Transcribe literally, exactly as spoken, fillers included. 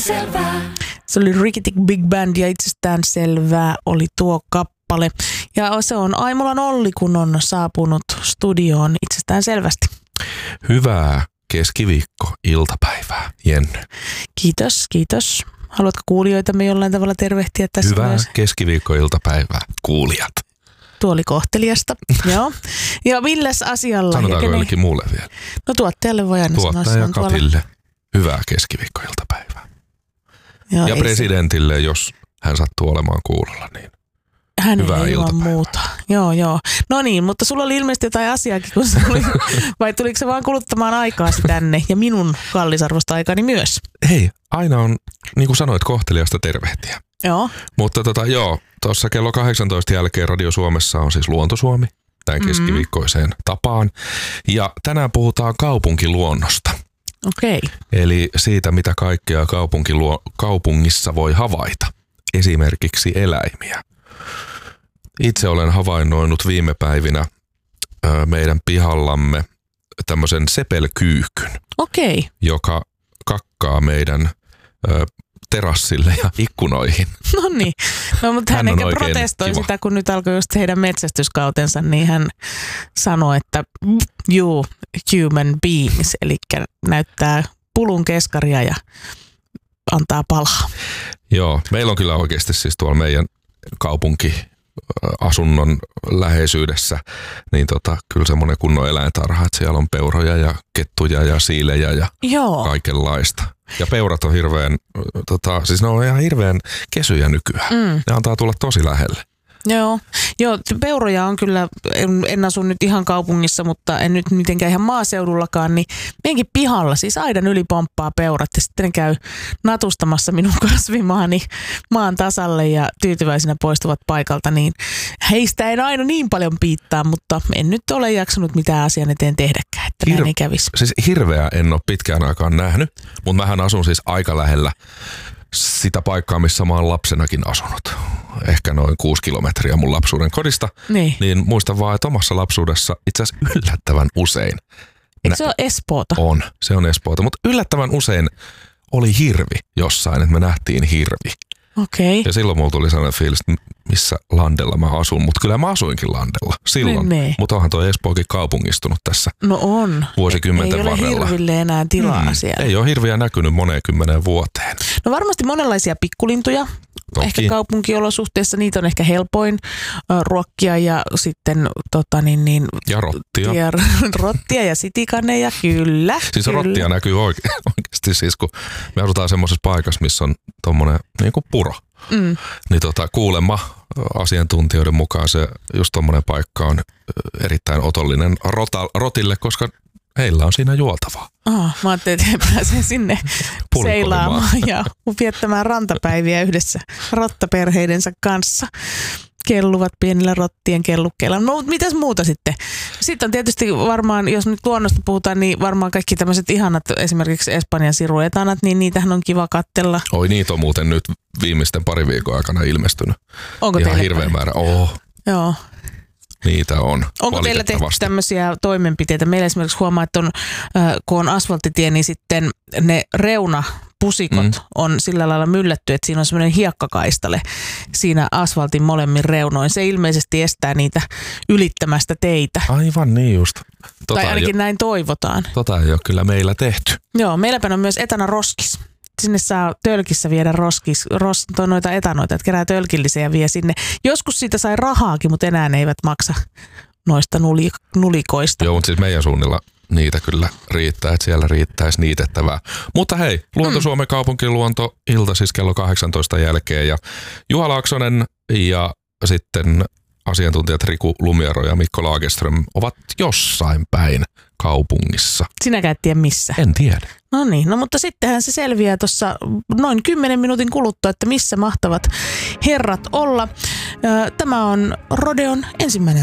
Selvää. Se oli Ricky Tick Big Band ja itsestään selvää oli tuo kappale. Ja se on Aimolan Olli, kun on saapunut studioon itsestään selvästi. Hyvää keskiviikko-iltapäivää, Jenny. Kiitos, kiitos. Haluatko kuulijoitamme jollain tavalla tervehtiä tässä Hyvää myös? keskiviikko-iltapäivää, kuulijat. Tuo oli kohteliasta. Joo. Ja milläs asialla? Sanotaanko kenen... jollekin muulle vielä? No tuottajalle voi aina sanoa. Tuottaja Tuolla... Katille. Hyvää keskiviikko-iltapäivää. Joo, ja presidentille, se... jos hän sattuu olemaan kuulolla, niin hän hyvää ei ilman iltapäivää. muuta. Joo, joo. No niin, mutta sulla oli ilmeisesti jotain asiaakin, kun se oli, vai tuliko se vaan kuluttamaan aikaasi tänne ja minun kallisarvosta aikani myös? Hei, aina on, niin kuin sanoit, kohteliasta tervehtiä. Joo. Mutta tota, joo, tuossa kello kahdeksantoista jälkeen Radio Suomessa on siis Luontosuomi, näin keskiviikkoiseen mm-hmm. tapaan. Ja tänään puhutaan kaupunkiluonnosta. Okei. Okay. Eli siitä, mitä kaikkea kaupunkiluo, kaupungissa voi havaita. Esimerkiksi eläimiä. Itse olen havainnoinut viime päivinä ö, meidän pihallamme tämmöisen sepelkyykyn, Okei. Okay. joka kakkaa meidän ö, terassille ja ikkunoihin. No niin. No, mutta hän, Hän hän ehkä protestoi kiva. sitä, kun nyt alkoi just heidän metsästyskautensa, niin hän sanoi, että you human beings, eli näyttää pulun keskaria ja antaa palaa. Joo, meillä on kyllä oikeasti siis tuolla meidän kaupunkiasunnon läheisyydessä, niin tota, kyllä semmoinen kunnon eläintarha, että siellä on peuroja ja kettuja ja siilejä ja Joo. kaikenlaista. Ja peurat on hirveän, tota, siis ne on ihan hirveän kesyjä nykyään. Mm. Ne antaa tulla tosi lähelle. Joo. Joo, peuroja on kyllä, en, en asu nyt ihan kaupungissa, mutta en nyt mitenkään ihan maaseudullakaan, niin meidänkin pihalla siis aidan yli pomppaa peurat ja sitten ne käy natustamassa minun kasvimaani maan tasalle ja tyytyväisinä poistuvat paikalta, niin heistä en aina niin paljon piittaa, mutta en nyt ole jaksanut mitään asian eteen tehdäkään, että Hir- näin ei kävisi. Siis hirveä en ole pitkään aikaan nähnyt, mutta mähän asun siis aika lähellä sitä paikkaa, missä mä oon lapsenakin asunut. Ehkä noin kuusi kilometriä mun lapsuuden kodista. Niin. Niin muistan vaan, että omassa lapsuudessa itse asiassa yllättävän usein. Eikö se ole Espoota? On, se on Espoota. Mutta yllättävän usein oli hirvi jossain, että me nähtiin hirvi. Okei. Okay. Ja silloin mulla tuli sellainen fiilis, missä landella mä asun. Mutta kyllä mä asuinkin landella silloin. Ne. Mutta onhan tuo Espookin kaupungistunut tässä no on. vuosikymmenten ei varrella. Ei ole hirville enää tilaa mm. siellä. Ei ole hirviä näkynyt moneen kymmeneen vuoteen. No varmasti monenlaisia pikkulintuja. Toki. Ehkä kaupunkiolosuhteissa niitä on ehkä helpoin äh, ruokkia ja sitten tota niin niin. Ja rottia. Ja rottia ja sitikaneja, kyllä. Siis kyllä. rottia näkyy oike- oikeasti siis, kun me asutaan semmoisessa paikassa, missä on tommonen niin kuin puro. Mm. Niin tota, kuulemma asiantuntijoiden mukaan se just tommonen paikka on erittäin otollinen rota, rotille, koska heillä on siinä juotavaa. Oh, mä ajattelin, että he pääsee sinne seilaamaan ja viettämään rantapäiviä yhdessä rottaperheidensä kanssa. Kelluvat pienillä rottien kellukkeilla. No, mutta mitäs muuta sitten? Sitten on tietysti varmaan, jos nyt luonnosta puhutaan, niin varmaan kaikki tämmöiset ihanat, esimerkiksi Espanjan siruetanat, niin niitähän on kiva katsella. Oi, niitä on muuten nyt viimeisten pari viikon aikana ilmestynyt. Onko ihan teille hirveä määrä. Oh. Joo. Niitä on. Onko teillä tehty tämmöisiä toimenpiteitä? Meillä esimerkiksi huomaa, että on, äh, kun on asfalttitie, niin sitten ne reunapusikot mm. on sillä lailla myllätty, että siinä on semmoinen hiekkakaistale siinä asfaltin molemmin reunoin. Se ilmeisesti estää niitä ylittämästä teitä. Aivan niin just. Tota tai ainakin näin toivotaan. Tota ei ole kyllä meillä tehty. Joo, meilläpä on myös etana roskis. Sinne saa tölkissä viedä roskis, ros, noita etanoita, että kerää tölkillisiä ja vie sinne. Joskus siitä sai rahaakin, mutta enää ne eivät maksa noista nuli, nulikoista. Joo, mutta siis meidän suunnilla niitä kyllä riittää, että siellä riittäisi niitettävää. Mutta hei, Luonto-Suomen kaupunkiluonto ilta siis kello kahdeksantoista jälkeen ja Juha Laaksonen ja sitten asiantuntijat Riku Lumiero ja Mikko Lagerström ovat jossain päin kaupungissa. Sinäkään et tiedä missä? En tiedä. No niin, no mutta sittenhän se selviää tuossa noin kymmenen minuutin kuluttua, että missä mahtavat herrat olla. Tämä on Rodeon ensimmäinen